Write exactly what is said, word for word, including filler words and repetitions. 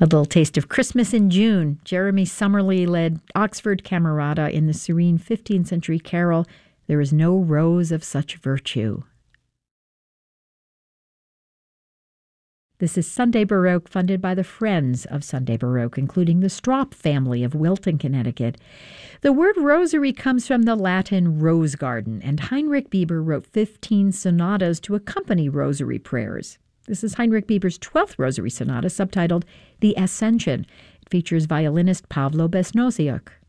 A little taste of Christmas in June. Jeremy Summerly led Oxford Camerata in the serene fifteenth century carol, "There is no rose of such virtue." This is Sunday Baroque, funded by the Friends of Sunday Baroque, including the Straup family of Wilton, Connecticut. The word rosary comes from the Latin rose garden, and Heinrich Bieber wrote fifteen sonatas to accompany rosary prayers. This is Heinrich Bieber's twelfth rosary sonata, subtitled The Ascension. It features violinist Pavlo Besnosiuk.